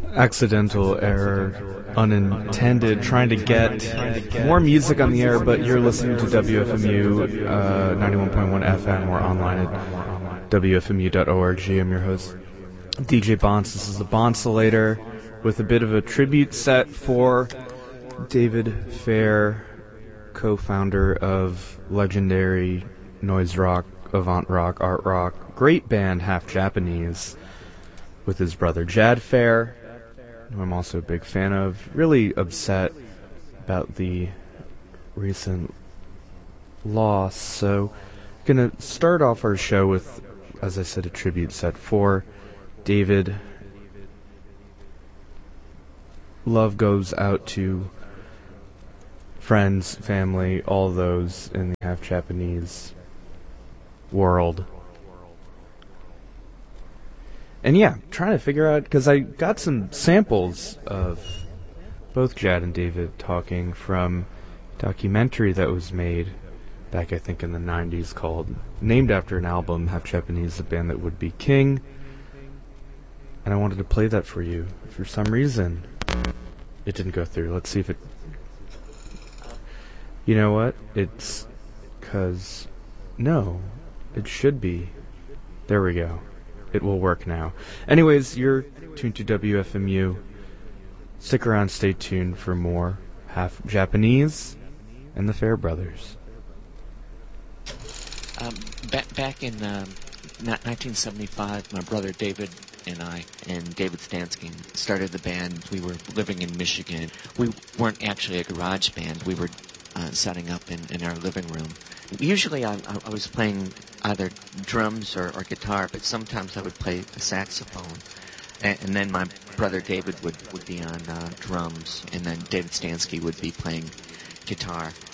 Accidental error, unintended, trying to get more music on the air, but you're listening to WFMU 91.1 FM or online at WFMU.org. I'm your host, DJ Bonce. This is the Bonsolator with a bit of a tribute set for David Fair, co-founder of legendary noise rock, avant rock, art rock, great band Half Japanese, with his brother Jad Fair, who I'm also a big fan of. Really upset about the recent loss, so gonna start off our show with, as I said, a tribute set for David. Love goes out to friends, family, all those in the Half Japanese world. And yeah, trying to figure out, because I got some samples of both Jad and David talking from a documentary that was made back, I think, in the 90s, named after an album, Half Japanese, a band that would be King. And I wanted to play that for you. For some reason, it didn't go through. Let's see if it... You know what? It's because... No, it should be. There we go. It will work now. Anyways, you're tuned to WFMU. Stick around, stay tuned for more Half Japanese and the Fair Brothers. Back in 1975, my brother David and I, and David Stansky, started the band. We were living in Michigan. We weren't actually a garage band. We were setting up in our living room. Usually I was playing either drums or guitar, but sometimes I would play a saxophone. And then my brother David would be on drums, and then David Stansky would be playing guitar.